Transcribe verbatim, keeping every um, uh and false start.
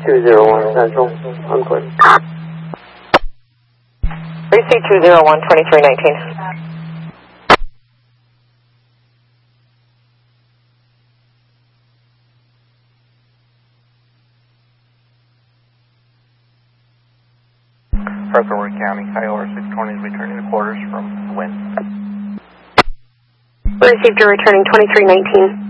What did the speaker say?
two zero one Central, unclear. Receive two zero one, twenty-three nineteen. Fresno County, Kiowa six twenty is returning to quarters from wind. We received your returning twenty-three nineteen.